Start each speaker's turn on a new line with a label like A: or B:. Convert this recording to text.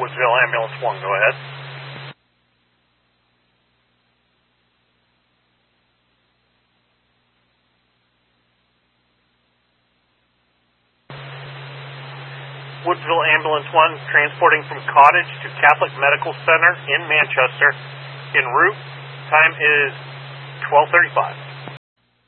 A: Woodsville Ambulance 1, go ahead. Woodsville Ambulance 1 transporting from Cottage to Catholic Medical Center in Manchester en route. Time is 12:35.